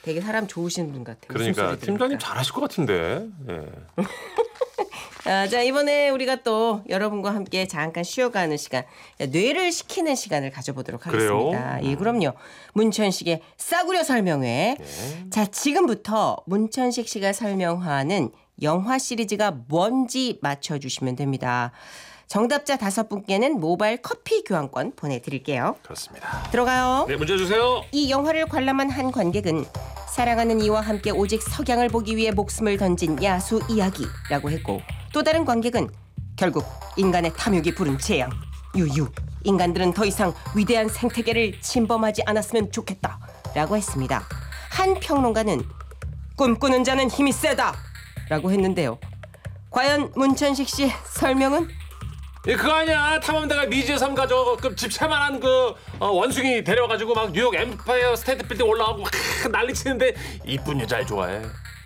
되게 사람 좋으신 분 같아요. 그러니까 팀장님 잘하실 것 같은데. 예. 자, 이번에 우리가 또 여러분과 함께 잠깐 쉬어가는 시간, 뇌를 식히는 시간을 가져보도록 하겠습니다. 그래요? 예, 그럼요. 문천식의 싸구려 설명회. 예. 자, 지금부터 문천식 씨가 설명하는 영화 시리즈가 뭔지 맞춰주시면 됩니다. 정답자 5분께는 모바일 커피 교환권 보내드릴게요. 그렇습니다. 들어가요. 네, 문제 주세요. 이 영화를 관람한 한 관객은 사랑하는 이와 함께 오직 석양을 보기 위해 목숨을 던진 야수 이야기라고 했고, 또 다른 관객은 결국 인간의 탐욕이 부른 재앙 유유, 인간들은 더 이상 위대한 생태계를 침범하지 않았으면 좋겠다라고 했습니다. 한 평론가는 꿈꾸는 자는 힘이 세다 라고 했는데요. 과연 문천식 씨 설명은? 예, 그거 아니야. 탐험대가 미지의 섬 가죠. 그 집채만한 그 원숭이 데려가지고 막 뉴욕 엠파이어 스테이트 빌딩 올라가고 막 난리치는데 이쁜 여자를 좋아해.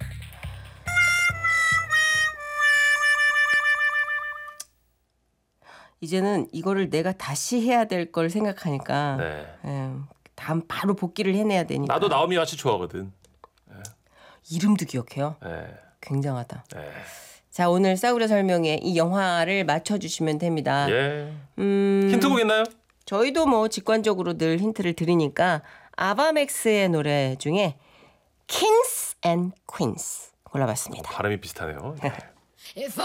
이제는 이거를 내가 다시 해야 될 걸 생각하니까 네. 다음 바로 복귀를 해내야 되니까. 나도 나오미 같이 좋아하거든. 이름도 기억해요. 네. 굉장하다. 네. 자, 오늘 싸구려 설명에 이 영화를 맞춰주시면 됩니다. 예. 힌트곡 있나요? 저희도 뭐 직관적으로 늘 힌트를 드리니까 아바맥스의 노래 중에 Kings and Queens 골라봤습니다. 발음이 비슷하네요. 네. If